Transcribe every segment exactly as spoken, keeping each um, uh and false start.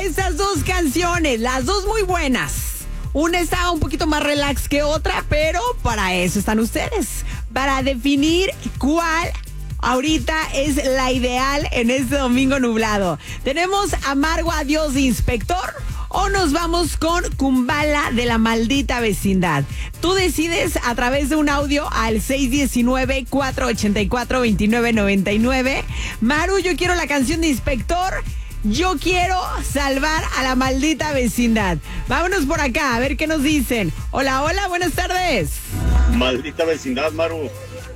Esas dos canciones, las dos muy buenas. Una está un poquito más relax que otra, pero para eso están ustedes. Para definir cuál ahorita es la ideal en este domingo nublado. Tenemos Amargo Adiós de Inspector o nos vamos con Kumbala de La Maldita Vecindad. Tú decides a través de un audio al seis uno nueve, cuatro ocho cuatro, dos nueve nueve nueve. Maru, yo quiero la canción de Inspector. Yo quiero salvar a La Maldita Vecindad. Vámonos por acá, a ver qué nos dicen. Hola, hola, buenas tardes. Maldita Vecindad, Maru.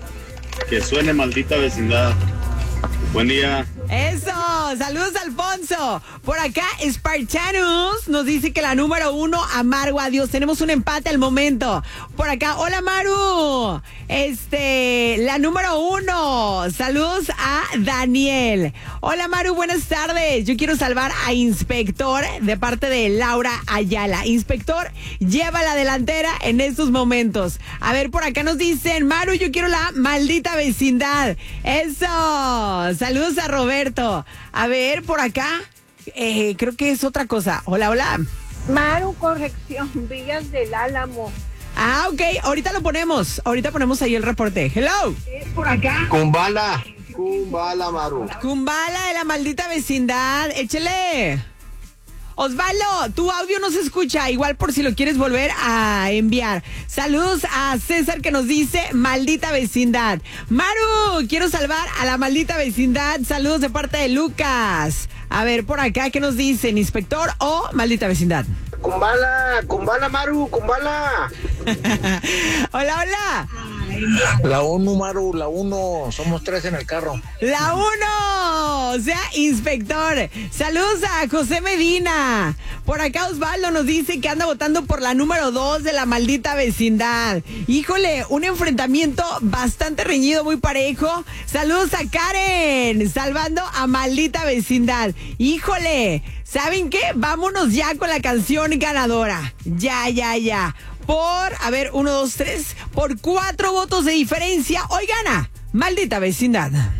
Que suene Maldita Vecindad. Buen día. Eso, saludos Alfonso. Por acá Spartanus nos dice que la número uno, Amargo Adiós. Tenemos un empate al momento. Por acá, hola Maru. Este, la número uno, saludos a Daniel. Hola Maru, buenas tardes. Yo quiero salvar a Inspector de parte de Laura Ayala. Inspector, lleva la delantera en estos momentos. A ver, por acá nos dicen, Maru, yo quiero la Maldita Vecindad. Eso, saludos a Roberto. A ver, por acá, eh, creo que es otra cosa. Hola, hola. Maru, corrección, Villas del Álamo. Ah, ok, ahorita lo ponemos. Ahorita ponemos ahí el reporte. Hello. ¿Es por acá? Kumbala, Kumbala, Maru. Kumbala de La Maldita Vecindad. Échele. Osvaldo, tu audio no se escucha, igual por si lo quieres volver a enviar. Saludos a César que nos dice Maldita Vecindad. Maru, quiero salvar a La Maldita Vecindad. Saludos de parte de Lucas. A ver, por acá, ¿qué nos dicen? ¿Inspector o Maldita Vecindad? Kumbala, Kumbala, Maru, Kumbala. Hola, hola. La uno, Maru, la uno. Somos tres en el carro. La uno, o sea, Inspector. Saludos a José Medina. Por acá Osvaldo nos dice que anda votando por la número dos de La Maldita Vecindad. Híjole, un enfrentamiento bastante reñido, muy parejo. Saludos a Karen, salvando a Maldita Vecindad. Híjole, ¿saben qué? Vámonos ya con la canción ganadora. Ya, ya, ya. Por, a ver, uno, dos, tres, por cuatro votos de diferencia, hoy gana Maldita Vecindad.